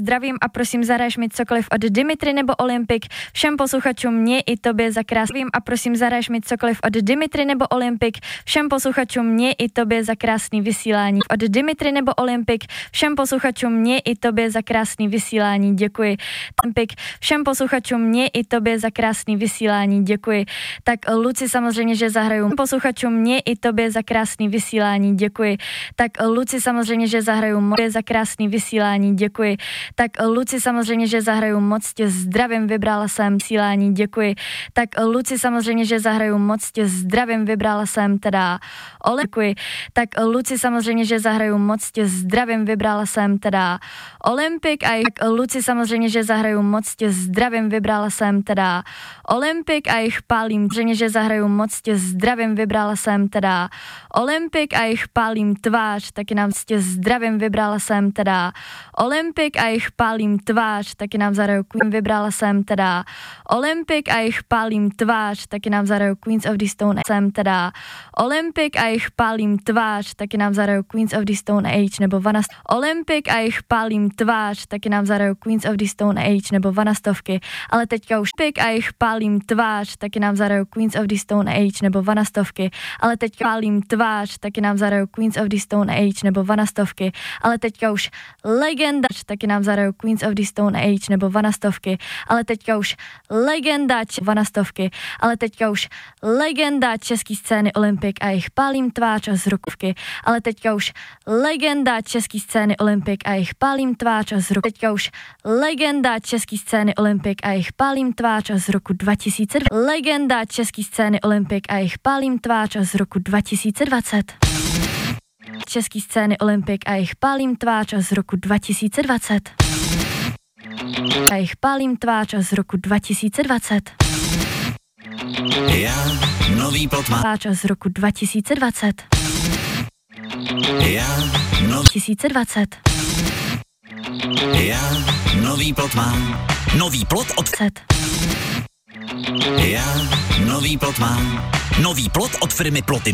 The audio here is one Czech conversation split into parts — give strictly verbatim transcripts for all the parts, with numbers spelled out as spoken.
zdravím a prosím zahraješ mi cokoliv od Dimitry nebo Olympik. Všem posluchačům mě i tobě za krásný a prosím zahraješ mi cokoliv od Dimitry nebo Olympik. Všem posluchačům mě i tobě za krásný vysílání. Od Dimitry nebo Olympik. Všem posluchačům mě i tobě za krásný vysílání. Děkuji. Olympik. Všem posluchačům mě i tobě za krásný vysílání. Děkuji. Tak Luci samozřejmě, že zahraju posluchačům mě i tobě za krásný vysílání. Děkuji. Tak Luci samozřejmě, že zahraju moje za krásný vysílání. Děkuji. Tak Luci samozřejmě, že zahraju moc tě zdravím, vybrala jsem vysílání. Děkuji. Tak Luci samozřejmě, že zahraju moc tě zdravím, vybrala jsem teda Olympik. Tak Luci samozřejmě, že zahraju moc tě zdravím, vybrala jsem teda Olympik a tak Luci samozřejmě, že zahraju moc tě zdravím, vybrala jsem teda Olympik a jich pálím, samozřejmě, že zahraju moc tě zdravím, vybrala jsem teda Olympik a jich pálím tvář, taky nám tě zdravím, vybrala jsem teda Olympik a jich pálím tvář, taky nám zahraju Queen, vybrala jsem teda Olympik a jich pálím tvář, taky nám zahraju Queens of the Stone, jsem teda Olympik a jich pálím tvář, taky nám zahraju Queens of the Stone Age nebo Vana Olympik a jich pálím tvář, taky nám zahraju Queens of the Stone Age nebo Vanastovky, ale teďka už pik a jich pálím tvář, taky nám zahraju Queens of the Stone Age nebo Vanastovky, ale teďka pálím tvář, taky nám zahraju Queens of the Stone Age nebo Vanastovky, ale teďka už legenda, taky nám zahraju Queens of the Stone Age nebo Vanastovky, ale teďka už legenda Vanastovky, ale teďka už legenda český scény Olympik a jich pálím tvář z rukovky, ale teďka už legenda český scény Olympik a jich pálím tvář z roku, teďka už legenda český scény Olympik a jich pálím tvář z roku dva tisíce dvacet, legenda český scény Olympik a jich pálím tvář z roku dva tisíce dvacet. Český scény Olympik a jich pálím tvář z roku dva tisíce dvacet. A jich pálím tvář z roku dva tisíce dvacet. Já nový plot mám. Tvář z roku dva tisíce dvacet. Já nový tisíce dvacet. Já nový plot mám. Nový plot od Já nový plot mám. Nový plot od firmy Ploty do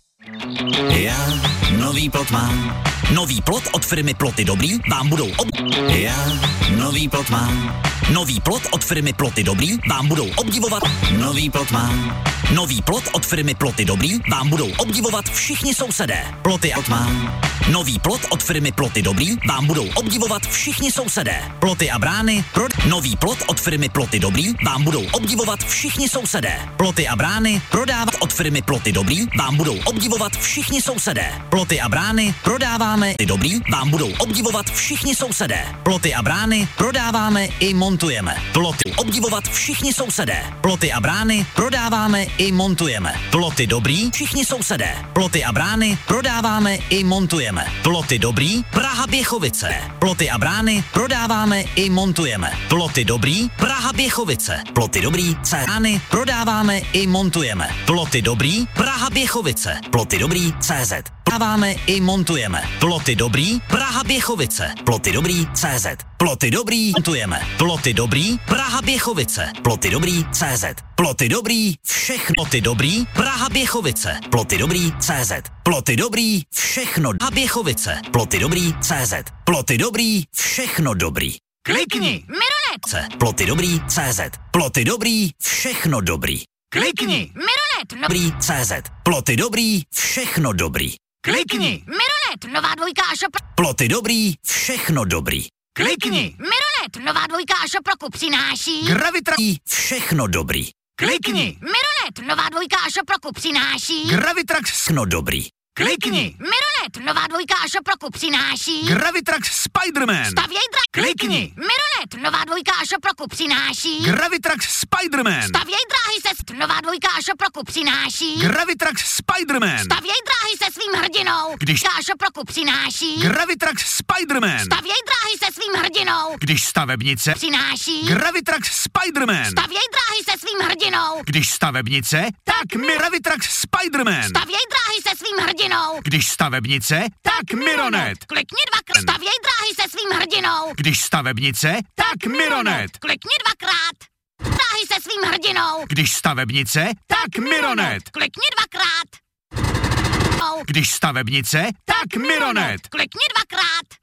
Já nový plot mám. Nový plot od firmy Ploty Dobrý vám budou ob... Já nový plot mám. Nový plot od firmy Ploty Dobrý vám budou obdivovat. Nový plot mám. Nový plot od firmy Ploty Dobrý vám budou obdivovat všichni sousedé. Ploty a mám. Nový plot od firmy Ploty Dobrý vám budou obdivovat všichni sousedé. Ploty a brány pro... Nový plot od firmy Ploty Dobrý vám budou obdivovat všichni sousedé. Ploty a brány prodávat od firmy Ploty Dobrý vám budou obdivovat všichni sousedé. Ploty a brány prodáváme ty dobrý vám budou obdivovat všichni sousedé. Ploty a brány prodáváme i montujeme. Ploty obdivovat všichni sousedé. Ploty a brány prodáváme i montujeme. Ploty dobrý všichni sousedé. Ploty a brány prodáváme i montujeme. Ploty dobrý Praha Běchovice. Ploty a brány prodáváme i montujeme. Ploty dobrý Praha Běchovice. Ploty dobrý Brány prodáváme i montujeme. Ploty dobrý Praha Běchovice. Ploty dobrý C Z. Prodáváme i montujeme. Ploty dobrý Praha Běchovice. Ploty dobrý C Z. Ploty dobrý montujeme. Ploty dobrý Praha Běchovice. Ploty dobrý C Z. Ploty dobrý všechno. Ploty dobrý Praha Běchovice. Ploty dobrý C Z. Ploty dobrý všechno. Praha Běchovice. Ploty dobrý C Z. Ploty dobrý všechno dobrý. Klikni. Mironet. Ploty dobrý C Z. Ploty dobrý všechno dobrý. Klikni. Mironet. No... Dobrý C Z. Ploty dobrý všechno dobrý. Klikni. Mironet. Nová dvojka a šopr... Ploty dobrý všechno dobrý. Klikni. Mironet. Nová dvojka a šoproku přináší... Gravitra. Všechno dobrý. Klikni. Mironet. Nová dvojka a šoproku přináší... Gravitrax. Všechno dobrý. Klikni. Mironet. Nová dvojka a šoproku přináší... Gravitrax Spiderman. Stavěj dra... Klikni. Mironet. Nová dvojka a šoproku přináší... Gravitrax Spiderman. Stavěj dráhy se... Nová dvojka a šoproku přináší... Gravitrax Spiderman. Stavěj dráhy se svým hrdinou... Když... A šoproku přináší... Gravitrax Spiderman. Stavěj dráhy se svým hrdinou... Když stavebnice... Přináší... Gravitrax Spiderman. Stavěj dráhy se svým hrdinou... Když stavebnice... Tak mi... Gravitrax Spiderman. Stavěj dráhy se svým hrdinou... Když stavebnice... Tak Mironet. Klikni dvakrát. Stavěj dráhy se svým hrdinou... Když stavebnice... Tak Mironet. Klikni dvakrát. Dráhy se svým hrdinou... Když stavebnice... Tak Mironet. Klikni dvakrát. Když stavebnice... Tak Mironet. Klikni dvakrát.